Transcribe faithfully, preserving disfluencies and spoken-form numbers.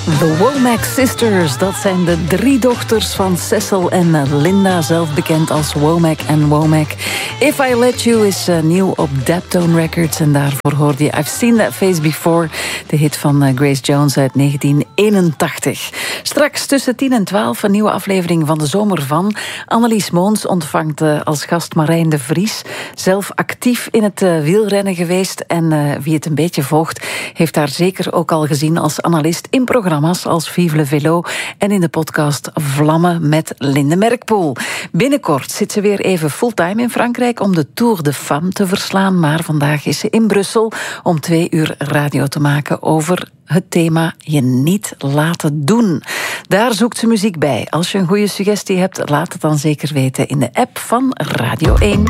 The Womack Sisters, dat zijn de drie dochters van Cecil en Linda, zelf bekend als Womack en Womack. If I Let You is uh, nieuw op Daptone Records en daarvoor hoorde je I've Seen That Face Before, de hit van uh, Grace Jones uit negentien eenentachtig. Straks tussen tien en twaalf een nieuwe aflevering van de Zomer van. Annelies Moons ontvangt uh, als gast Marijn de Vries, zelf actief in het uh, wielrennen geweest en uh, wie het een beetje volgt, heeft haar zeker ook al gezien als analist in programma's als Vive le Vélo en in de podcast Vlammen met Linde Merkpoel. Binnenkort zit ze weer even fulltime in Frankrijk om de Tour de Femme te verslaan, maar vandaag is ze in Brussel om twee uur radio te maken over het thema je niet laten doen. Daar zoekt ze muziek bij. Als je een goede suggestie hebt, laat het dan zeker weten in de app van Radio één.